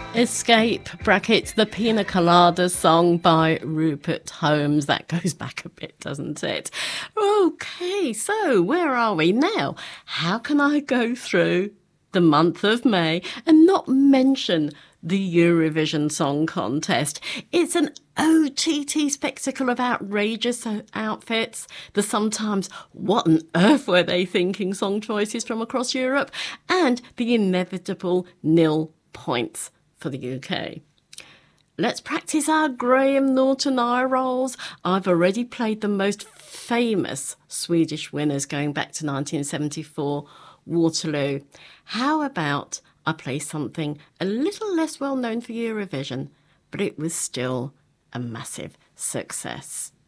Escape, brackets, the Pina Colada song by Rupert Holmes. That goes back a bit, doesn't it? Okay, so where are we now? How can I go through the month of May and not mention the Eurovision Song Contest? It's an OTT spectacle of outrageous outfits, the sometimes what on earth were they thinking song choices from across Europe, and the inevitable nil points for the UK. Let's practice our Graham Norton eye rolls. I've already played the most famous Swedish winners going back to 1974, Waterloo. How about I play something a little less well known for Eurovision, but it was still a massive success.